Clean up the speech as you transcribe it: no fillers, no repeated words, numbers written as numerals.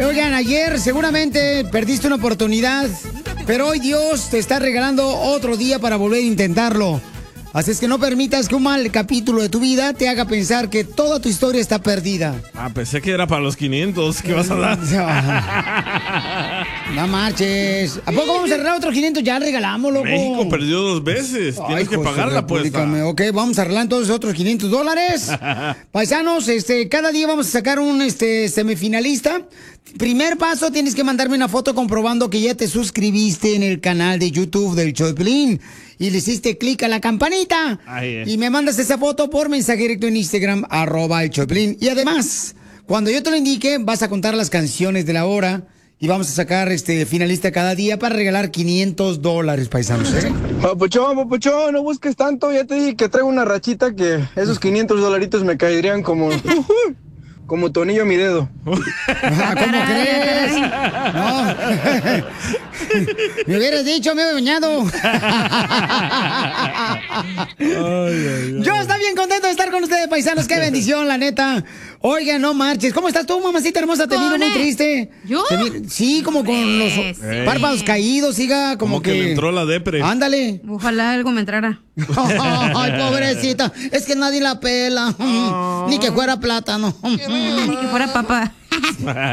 Oigan, ayer seguramente perdiste una oportunidad, pero hoy Dios te está regalando otro día para volver a intentarlo. Así es que no permitas que un mal capítulo de tu vida te haga pensar que toda tu historia está perdida. Ah, pensé que era para los 500. ¿Qué vas a dar? No marches. ¿A poco vamos a arreglar otros 500? Ya regalamos, loco. México perdió 2 veces. Tienes que pagar la apuesta. Ok, vamos a arreglar entonces otros $500. Paisanos, cada día vamos a sacar un semifinalista. Primer paso, tienes que mandarme una foto comprobando que ya te suscribiste en el canal de YouTube del Show de Piolín y le hiciste clic a la campanita. Y me mandas esa foto por mensaje directo en Instagram, @el Show de Piolín. Y además, cuando yo te lo indique, vas a contar las canciones de la hora y vamos a sacar finalista cada día para regalar $500, paisanos, ¿eh? Papuchón, no busques tanto. Ya te dije que traigo una rachita que esos $500 me caerían como tornillo a mi dedo. ¿Cómo crees? No. Me hubieras dicho, me he bañado. Yo estoy bien contento de estar con ustedes, paisanos. Qué bendición, la neta. Oigan, no marches. ¿Cómo estás tú, mamacita hermosa? Te miro muy triste. ¿Yo? Sí, como con los párpados caídos, siga, como que le entró la depre. Ándale. Ojalá algo me entrara. Ay, pobrecita. Es que nadie la pela. Ni que fuera plátano. Ni que fuera papa.